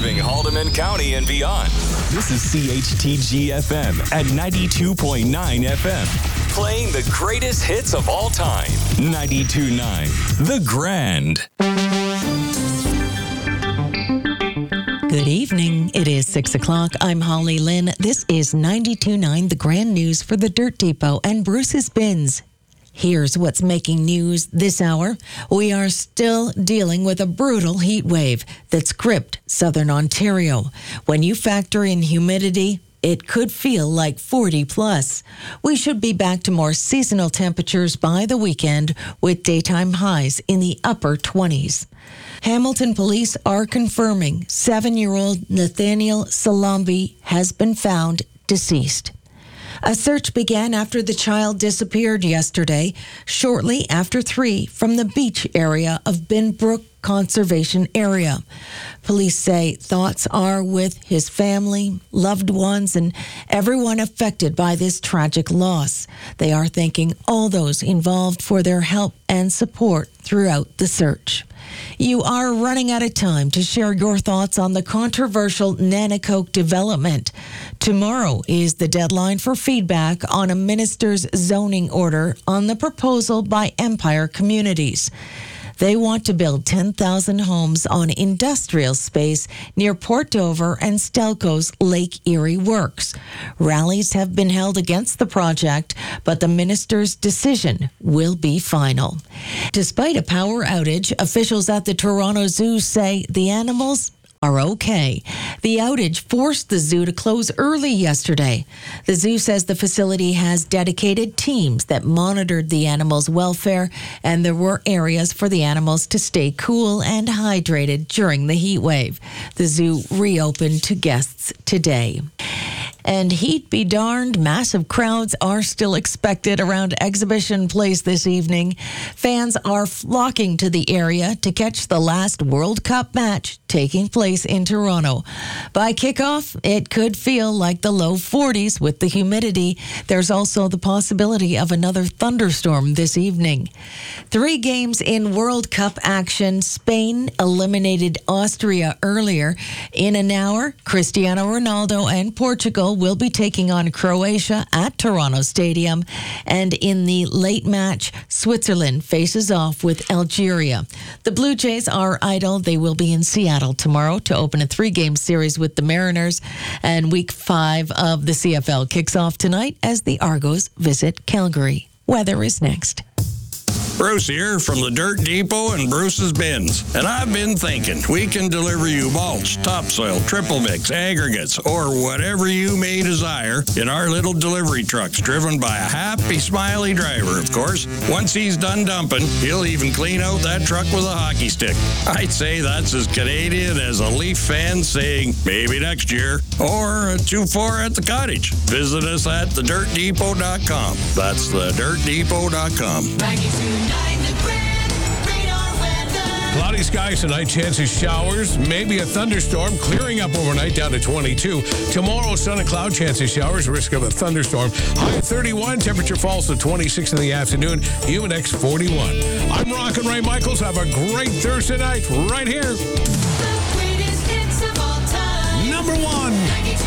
serving Haldeman County and beyond. This is CHTG-FM at 92.9 FM. Playing the greatest hits of all time. 92.9 The Grand. Good evening. It is 6 o'clock. I'm Holly Lynn. This is 92.9 The Grand News for the Dirt Depot and Bruce's Bins. Here's what's making news this hour. We are still dealing with a brutal heat wave that's gripped southern Ontario. When you factor in humidity, it could feel like 40 plus. We should be back to more seasonal temperatures by the weekend with daytime highs in the upper 20s. Hamilton police are confirming 7-year-old Nathaniel Salambi has been found deceased. A search began after the child disappeared yesterday, shortly after 3 from the beach area of Binbrook Conservation Area. Police say thoughts are with his family, loved ones, and everyone affected by this tragic loss. They are thanking all those involved for their help and support throughout the search. You are running out of time to share your thoughts on the controversial Nanticoke development. Tomorrow is the deadline for feedback on a minister's zoning order on the proposal by Empire Communities. They want to build 10,000 homes on industrial space near Port Dover and Stelco's Lake Erie Works. Rallies have been held against the project, but the minister's decision will be final. Despite a power outage, officials at the Toronto Zoo say the animals are okay. The outage forced the zoo to close early yesterday. The zoo says the facility has dedicated teams that monitored the animals' welfare, and there were areas for the animals to stay cool and hydrated during the heat wave. The zoo reopened to guests today. And heat be darned, massive crowds are still expected around Exhibition Place this evening. Fans are flocking to the area to catch the last World Cup match taking place in Toronto. By kickoff, it could feel like the low 40s with the humidity. There's also the possibility of another thunderstorm this evening. 3 games in World Cup action. Spain eliminated Austria earlier. In an hour, Cristiano Ronaldo and Portugal will be taking on Croatia at Toronto Stadium. And in the late match, Switzerland faces off with Algeria. The Blue Jays are idle. They will be in Seattle tomorrow to open a 3-game series with the Mariners. And Week 5 of the CFL kicks off tonight as the Argos visit Calgary. Weather is next. Bruce here from the Dirt Depot and Bruce's Bins. And I've been thinking we can deliver you mulch, topsoil, triple mix, aggregates, or whatever you may desire in our little delivery trucks driven by a happy, smiley driver, of course. Once he's done dumping, he'll even clean out that truck with a hockey stick. I'd say that's as Canadian as a Leaf fan saying, maybe next year, or a 2-4 at the cottage. Visit us at thedirtdepot.com. That's thedirtdepot.com. Cloudy skies tonight, chance of showers, maybe a thunderstorm, clearing up overnight down to 22. Tomorrow, sun and cloud, chance of showers, risk of a thunderstorm. High at 31, temperature falls to 26 in the afternoon, Humidex 41. I'm Rockin' Ray Michaels. Have a great Thursday night right here.